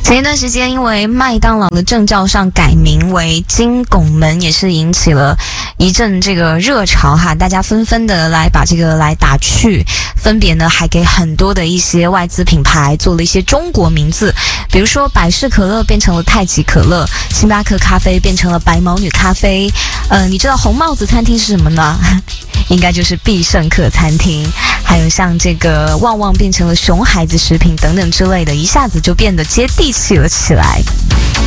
前一段时间，因为麦当劳的证照上改名为金拱门，也是引起了一阵这个热潮哈，大家纷纷的来把这个来打趣，分别呢还给很多的一些外资品牌做了一些中国名字，比如说百事可乐变成了太极可乐，星巴克咖啡变成了白毛女咖啡，你知道红帽子餐厅是什么呢？应该就是必胜客餐厅，还有像这个旺旺变成了熊孩子食品等等之类的，一下子就变得接地气了起来。